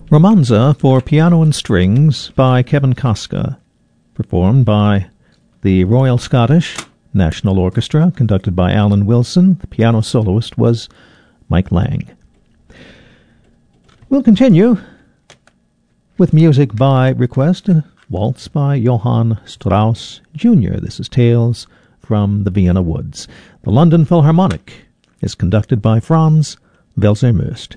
Romanza for piano and strings by Kevin Koska, performed by the Royal Scottish National Orchestra, conducted by Alan Wilson. The piano soloist was Mike Lang. We'll continue with music by request, a waltz by Johann Strauss Jr. This is Tales from the Vienna Woods. The London Philharmonic is conducted by Franz Welser-Möst.